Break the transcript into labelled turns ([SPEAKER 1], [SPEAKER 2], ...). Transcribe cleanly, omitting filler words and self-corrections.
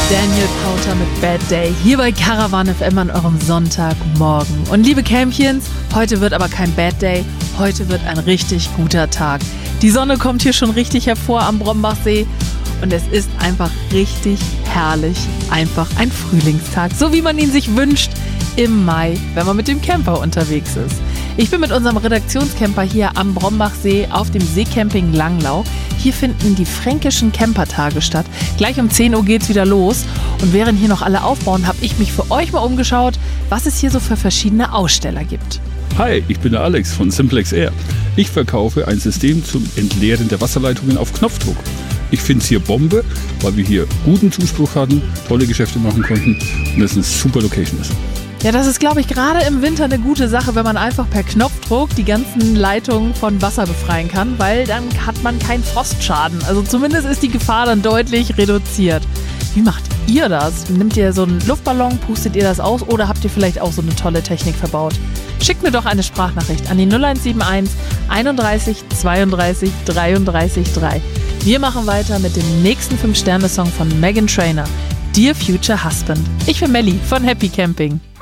[SPEAKER 1] Daniel Powter mit Bad Day hier bei Caravan FM an eurem Sonntagmorgen. Und liebe Campions, heute wird aber kein Bad Day, heute wird ein richtig guter Tag. Die Sonne kommt hier schon richtig hervor am Brombachsee und es ist einfach richtig herrlich, einfach ein Frühlingstag, so wie man ihn sich wünscht im Mai, wenn man mit dem Camper unterwegs ist. Ich bin mit unserem Redaktionscamper hier am Brombachsee auf dem Seecamping Langlau. Hier finden die fränkischen Campertage statt. Gleich um 10 Uhr geht's wieder los. Und während hier noch alle aufbauen, habe ich mich für euch mal umgeschaut, was es hier so für verschiedene Aussteller gibt.
[SPEAKER 2] Hi, ich bin der Alex von Simplex Air. Ich verkaufe ein System zum Entleeren der Wasserleitungen auf Knopfdruck. Ich finde es hier Bombe, weil wir hier guten Zuspruch hatten, tolle Geschäfte machen konnten und es eine super Location ist.
[SPEAKER 1] Ja, das ist, glaube ich, gerade im Winter eine gute Sache, wenn man einfach per Knopfdruck die ganzen Leitungen von Wasser befreien kann, weil dann hat man keinen Frostschaden. Also zumindest ist die Gefahr dann deutlich reduziert. Wie macht ihr das? Nehmt ihr so einen Luftballon, pustet ihr das aus oder habt ihr vielleicht auch so eine tolle Technik verbaut? Schickt mir doch eine Sprachnachricht an die 0171 31 32 33 3. Wir machen weiter mit dem nächsten 5-Sterne-Song von Meghan Trainor, Dear Future Husband. Ich bin Melli von Happy Camping.